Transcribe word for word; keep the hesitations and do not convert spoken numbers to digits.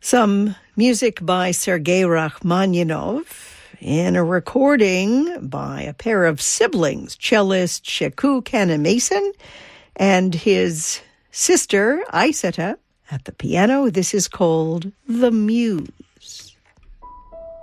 Some music by Sergei Rachmaninoff in a recording by a pair of siblings, cellist Sheku Kannemason and his sister Aissata at the piano. This is called The Muse.